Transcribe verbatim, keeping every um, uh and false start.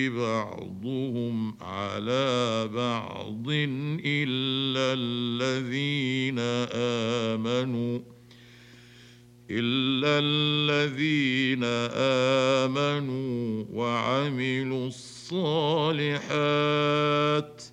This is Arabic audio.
بعضهم على بعض إلا الذين آمنوا إلا الذين آمنوا وعملوا الصالحات